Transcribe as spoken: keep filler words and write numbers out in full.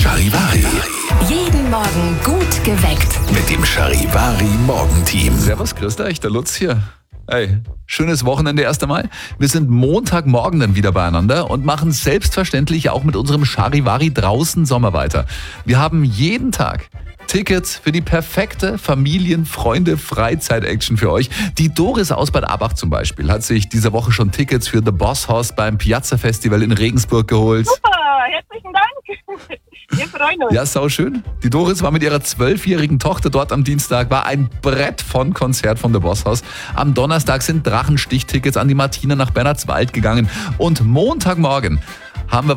Charivari. Jeden Morgen gut geweckt. Mit dem Charivari Morgenteam. Servus, grüß euch, der Lutz hier. Hey, schönes Wochenende erst einmal. Wir sind Montagmorgen dann wieder beieinander und machen selbstverständlich auch mit unserem Charivari draußen Sommer weiter. Wir haben jeden Tag Tickets für die perfekte Familien-, Freunde-, Freizeit-Action für euch. Die Doris aus Bad Abach zum Beispiel hat sich diese Woche schon Tickets für The Boss House beim Piazza Festival in Regensburg geholt. Super, herzlichen Dank. Wir freuen uns. Ja, sau schön. Die Doris war mit ihrer zwölfjährigen Tochter dort am Dienstag, war ein Brett von Konzert von The Boss House. Am Donnerstag sind Drachenstichtickets an die Martina nach Bernhardswald gegangen und Montagmorgen haben wir